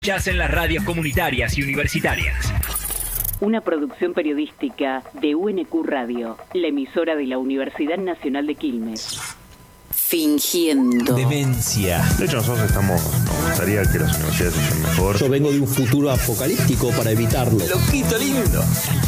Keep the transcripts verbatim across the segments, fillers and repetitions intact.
Ya en las radios comunitarias y universitarias. Una producción periodística de U N Q Radio, la emisora de la Universidad Nacional de Quilmes. Fingiendo. Demencia. De hecho, nosotros estamos, nos gustaría que las universidades estén mejor. Yo vengo de un futuro apocalíptico para evitarlo. Loquito lindo.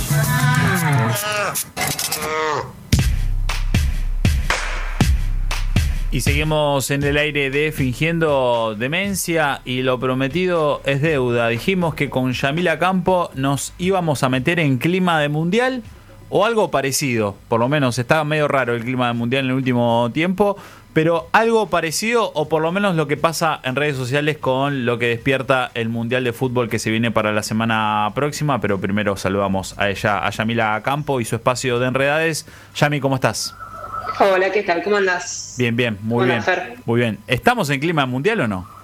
Y seguimos en el aire de Fingiendo Demencia, y lo prometido es deuda. Dijimos que con Yamila Campo nos íbamos a meter en clima de mundial o algo parecido. Por lo menos está medio raro el clima de mundial en el último tiempo, pero algo parecido, o por lo menos lo que pasa en redes sociales con lo que despierta el mundial de fútbol que se viene para la semana próxima. Pero primero saludamos a ella, a Yamila Campo y su espacio de Enredades. Yami, ¿cómo estás? Hola, ¿qué tal? ¿Cómo andás? Bien, bien, muy Hola, bien. Fer. Muy bien. ¿Estamos en clima mundial o no?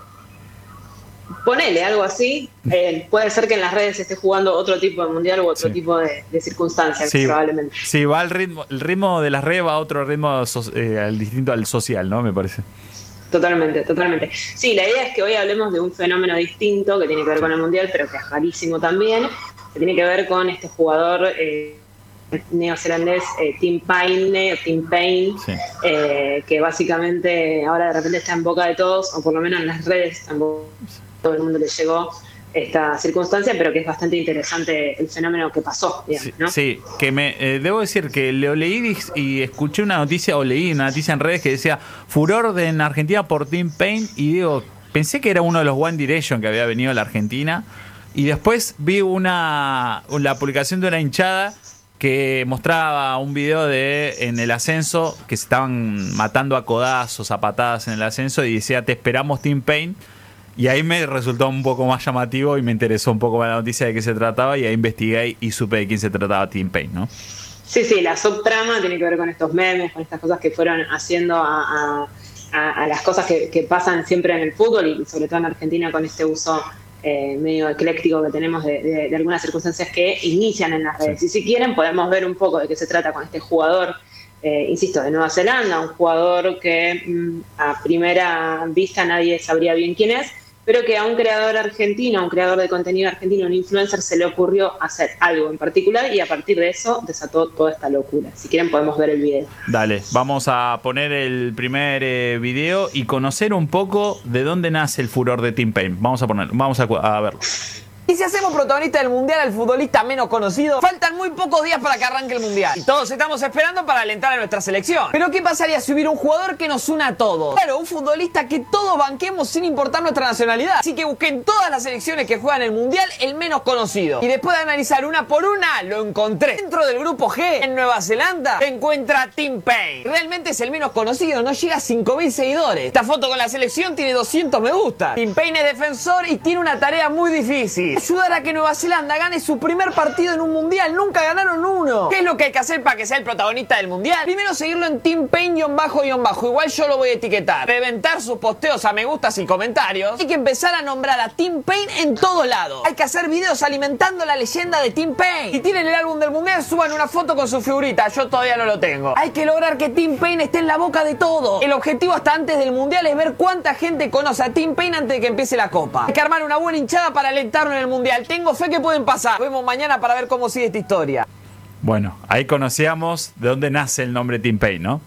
Ponele algo así. Eh, puede ser que en las redes esté jugando otro tipo de mundial u otro Sí. tipo de, de circunstancias, Sí, probablemente. sí, va al ritmo, el ritmo de las redes va a otro ritmo so- eh, al distinto al social, ¿no? Me parece. Totalmente, totalmente. Sí, la idea es que hoy hablemos de un fenómeno distinto que tiene que ver con el mundial, pero que es rarísimo también, que tiene que ver con este jugador eh, neozelandés eh, Tim Payne, Tim Payne, Sí. eh, que básicamente ahora de repente está en boca de todos, o por lo menos en las redes, tampoco todo el mundo le llegó esta circunstancia, pero que es bastante interesante el fenómeno que pasó, digamos, Sí, ¿no? sí, que me eh, debo decir que lo leí y escuché una noticia, o leí una noticia en redes que decía furor de, en Argentina por Tim Payne, y digo, pensé que era uno de los One Direction que había venido a la Argentina, y después vi una la publicación de una hinchada que mostraba un video de en el ascenso, que se estaban matando a codazos, a patadas en el ascenso, y decía, te esperamos Tim Payne. Y ahí me resultó un poco más llamativo y me interesó un poco más la noticia de qué se trataba, y ahí investigué y supe de quién se trataba Tim Payne, ¿no? Sí, sí, la subtrama tiene que ver con estos memes, con estas cosas que fueron haciendo a, a, a, a las cosas que, que pasan siempre en el fútbol, y sobre todo en Argentina con este uso eh, medio ecléctico que tenemos de, de, de algunas circunstancias que inician en las redes. Sí. Y si quieren podemos ver un poco de qué se trata con este jugador, eh, insisto, de Nueva Zelanda, un jugador que mmm, a primera vista nadie sabría bien quién es, pero que a un creador argentino, a un creador de contenido argentino, un influencer, se le ocurrió hacer algo en particular, y a partir de eso desató toda esta locura. Si quieren podemos ver el video. Dale, vamos a poner el primer eh, video y conocer un poco de dónde nace el furor de Tim Payne. Vamos a poner, vamos a, a verlo. Y si hacemos protagonista del mundial al futbolista menos conocido, faltan muy pocos días para que arranque el mundial. Y todos estamos esperando para alentar a nuestra selección. Pero ¿qué pasaría si hubiera un jugador que nos una a todos? Claro, un futbolista que todos banquemos sin importar nuestra nacionalidad. Así que busquen todas las selecciones que juegan el mundial el menos conocido. Y después de analizar una por una, lo encontré. Dentro del grupo G, en Nueva Zelanda, se encuentra Tim Payne. Realmente es el menos conocido, no llega a cinco mil seguidores. Esta foto con la selección tiene doscientos me gusta. Tim Payne es defensor y tiene una tarea muy difícil: ayudar a que Nueva Zelanda gane su primer partido en un mundial. Nunca ganaron uno. ¿Qué es lo que hay que hacer para que sea el protagonista del mundial? Primero, seguirlo en Tim Payne-bajo. Igual yo lo voy a etiquetar. Reventar sus posteos a me gustas y comentarios. Hay que empezar a nombrar a Tim Payne en todos lados. Hay que hacer videos alimentando la leyenda de Tim Payne. Si tienen el álbum del mundial, suban una foto con su figurita. Yo todavía no lo tengo. Hay que lograr que Tim Payne esté en la boca de todo. El objetivo hasta antes del mundial es ver cuánta gente conoce a Tim Payne antes de que empiece la copa. Hay que armar una buena hinchada para alentarlo en el mundial. Tengo fe que pueden pasar. Nos vemos mañana para ver cómo sigue esta historia. Bueno, ahí conocíamos de dónde nace el nombre Tim Payne, ¿no?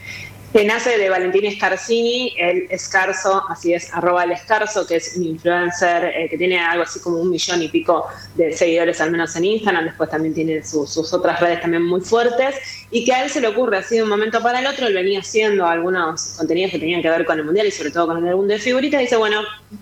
Que nace de Valentín Scarsini, el Escarzo, así es, arroba el Escarzo, que es un influencer eh, que tiene algo así como un millón y pico de seguidores, al menos en Instagram. Después también tiene su, sus otras redes también muy fuertes, y que a él se le ocurre así de un momento para el otro. Él venía haciendo algunos contenidos que tenían que ver con el mundial y sobre todo con el álbum de figuritas, y dice, bueno,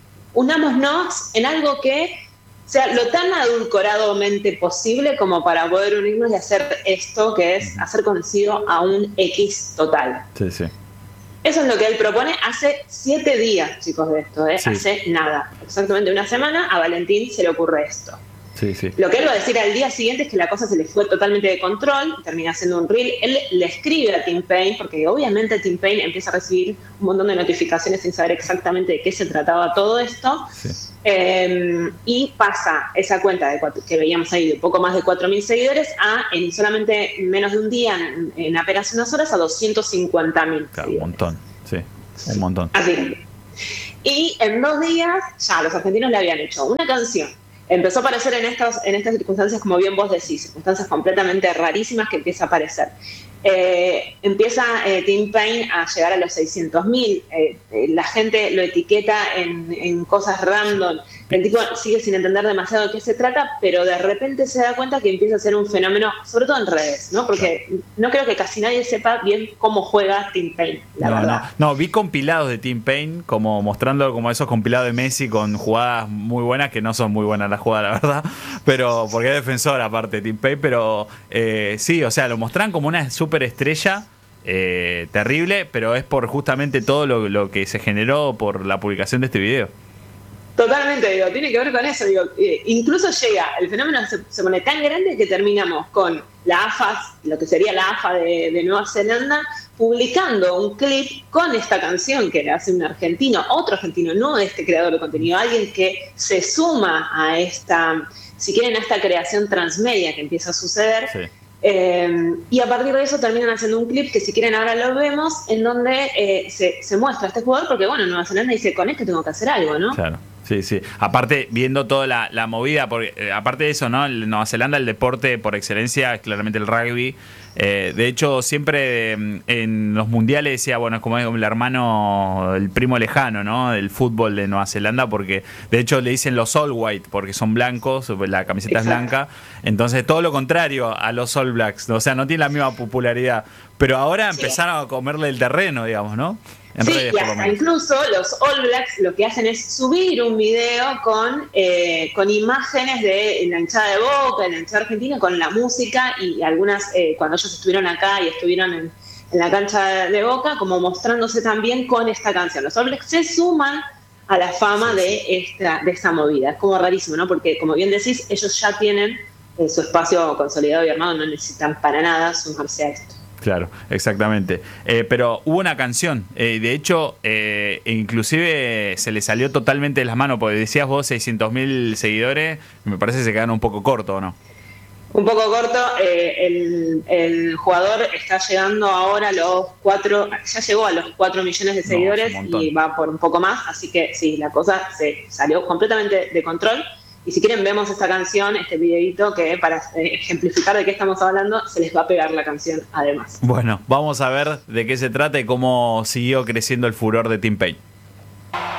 unámonos en algo que sea lo tan adulcoradamente posible como para poder unirnos y hacer esto, que es hacer conocido a un X total. Sí, sí. Eso es lo que él propone hace siete días, chicos, de esto, ¿eh? Sí. Hace nada, exactamente una semana, a Valentín se le ocurre esto. Sí, sí. Lo que él va a decir al día siguiente es que la cosa se le fue totalmente de control, termina siendo un reel. Él le escribe a Tim Payne, porque obviamente Tim Payne empieza a recibir un montón de notificaciones sin saber exactamente de qué se trataba todo esto. Sí. Eh, y pasa esa cuenta de cuatro, que veíamos ahí de poco más de cuatro mil seguidores a, en solamente menos de un día, en, en apenas unas horas, a doscientos cincuenta mil. Claro, un montón, sí, un montón. Así. Y en dos días ya los argentinos le habían hecho una canción. Empezó a aparecer en, estos, en estas circunstancias, como bien vos decís, circunstancias completamente rarísimas que empieza a aparecer. Eh, empieza eh, Tim Paine a llegar a los seiscientos mil, eh, eh, la gente lo etiqueta en, en cosas random, el tipo sigue sin entender demasiado de qué se trata, pero de repente se da cuenta que empieza a ser un fenómeno, sobre todo en redes, ¿no? Porque no creo que casi nadie sepa bien cómo juega Tim Paine, la no, verdad. No, no, vi compilados de Tim Paine, como mostrando como esos compilados de Messi con jugadas muy buenas, que no son muy buenas las jugadas, la verdad, pero porque es defensor aparte de Tim Paine, pero eh, sí, o sea, lo mostran como una super estrella eh, terrible, pero es por justamente todo lo, lo que se generó por la publicación de este video. Totalmente, digo, tiene que ver con eso, digo, eh, incluso llega, el fenómeno se, se pone tan grande que terminamos con la A F A, lo que sería la A F A de, de Nueva Zelanda, publicando un clip con esta canción que le hace un argentino, otro argentino, no este creador de contenido, alguien que se suma a esta, si quieren, a esta creación transmedia que empieza a suceder. Sí. Eh, y a partir de eso terminan haciendo un clip que si quieren ahora lo vemos, en donde eh, se, se muestra a este jugador, porque bueno, Nueva Zelanda dice, con esto tengo que hacer algo, ¿no? Claro. Sí, sí. Aparte, viendo toda la, la movida, porque, eh, aparte de eso, ¿no? En Nueva Zelanda el deporte por excelencia es claramente el rugby. Eh, de hecho, siempre eh, en los mundiales decía, bueno, es como el hermano, el primo lejano, ¿no? Del fútbol de Nueva Zelanda, porque de hecho le dicen los All White, porque son blancos, la camiseta Exacto. es blanca. Entonces, todo lo contrario a los All Blacks, ¿no? O sea, no tiene la misma popularidad. Pero ahora sí. empezaron a comerle el terreno, digamos, ¿no? En sí, redes, y hasta incluso los All Blacks lo que hacen es subir un video con, eh, con imágenes de la hinchada de Boca, de la hinchada argentina, con la música y algunas, eh, cuando ellos estuvieron acá y estuvieron en, en la cancha de Boca, como mostrándose también con esta canción. Los All Blacks se suman a la fama de esta, de esta movida. Es como rarísimo, ¿no? Porque, como bien decís, ellos ya tienen eh, su espacio consolidado y armado, no necesitan para nada sumarse a esto. Claro, exactamente. Eh, pero hubo una canción, eh, de hecho, eh, inclusive se le salió totalmente de las manos, porque decías vos seiscientos mil seguidores, me parece que se quedaron un poco cortos, ¿o no? Un poco corto, eh, el, el jugador está llegando ahora a los cuatro, ya llegó a los cuatro millones de seguidores no, y va por un poco más, así que sí, la cosa se salió completamente de control. Y si quieren vemos esta canción, este videito, que para ejemplificar de qué estamos hablando, se les va a pegar la canción además. Bueno, vamos a ver de qué se trata y cómo siguió creciendo el furor de Tim Paine.